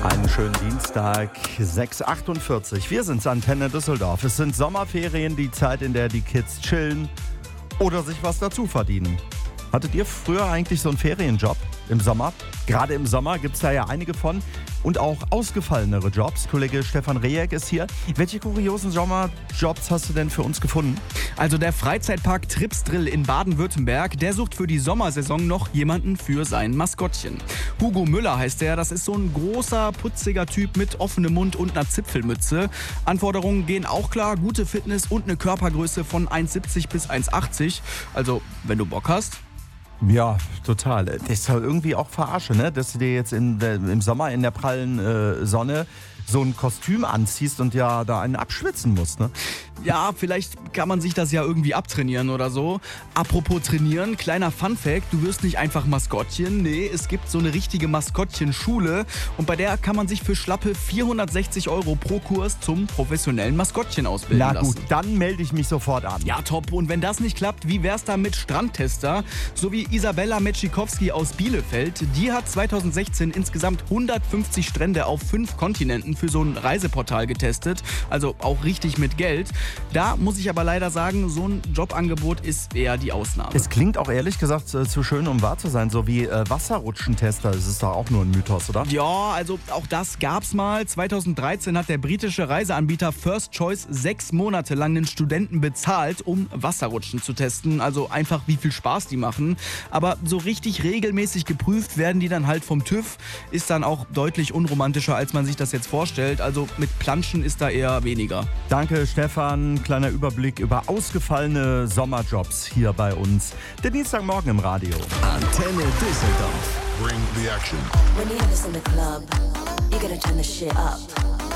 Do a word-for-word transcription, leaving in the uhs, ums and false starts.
Einen schönen Dienstag, sechs Uhr achtundvierzig. Wir sind Antenne Düsseldorf. Es sind Sommerferien, die Zeit, in der die Kids chillen oder sich was dazu verdienen. Hattet ihr früher eigentlich so einen Ferienjob im Sommer? Gerade im Sommer gibt es da ja einige von und auch ausgefallenere Jobs. Kollege Stefan Rejek ist hier. Welche kuriosen Sommerjobs hast du denn für uns gefunden? Also der Freizeitpark Tripsdrill in Baden-Württemberg, der sucht für die Sommersaison noch jemanden für sein Maskottchen. Hugo Müller heißt er, das ist so ein großer, putziger Typ mit offenem Mund und einer Zipfelmütze. Anforderungen gehen auch klar, gute Fitness und eine Körpergröße von eins siebzig bis eins achtzig. Also, wenn du Bock hast. Ja, total. Das ist halt irgendwie auch Verarsche, ne? Dass du dir jetzt in der, im Sommer in der prallen äh, Sonne so ein Kostüm anziehst und ja da einen abschwitzen musst, ne? Ja, vielleicht kann man sich das ja irgendwie abtrainieren oder so. Apropos trainieren, kleiner Funfact, du wirst nicht einfach Maskottchen. Nee, es gibt so eine richtige Maskottchenschule und bei der kann man sich für schlappe vierhundertsechzig Euro pro Kurs zum professionellen Maskottchen ausbilden Na lassen. gut, dann melde ich mich sofort an. Ja, top. Und wenn das nicht klappt, wie wär's da mit Strandtester? So wie Isabella Metschikowski aus Bielefeld. Die hat zweitausendsechzehn insgesamt hundertfünfzig Strände auf fünf Kontinenten für so ein Reiseportal getestet. Also auch richtig mit Geld. Da muss ich aber leider sagen, so ein Jobangebot ist eher die Ausnahme. Es klingt auch ehrlich gesagt äh, zu schön, um wahr zu sein. So wie äh, Wasserrutschentester. Das ist doch auch nur ein Mythos, oder? Ja, also auch das gab's mal. zweitausenddreizehn hat der britische Reiseanbieter First Choice sechs Monate lang einen Studenten bezahlt, um Wasserrutschen zu testen. Also einfach, wie viel Spaß die machen. Aber so richtig regelmäßig geprüft werden die dann halt vom TÜV. Ist dann auch deutlich unromantischer, als man sich das jetzt vorstellt. Also mit Planschen ist da eher weniger. Danke, Stefan. Kleiner Überblick über ausgefallene Sommerjobs hier bei uns. Der Dienstagmorgen im Radio. Antenne Düsseldorf. Bring the action. When you have this in the club, you gotta turn the shit up.